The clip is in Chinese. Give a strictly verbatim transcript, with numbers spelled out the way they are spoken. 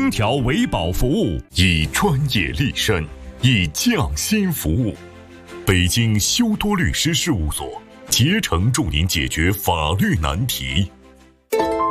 空调维保服务， 以专业立身，以匠心服务。北京修多律师事务所竭诚助您解决法律难题。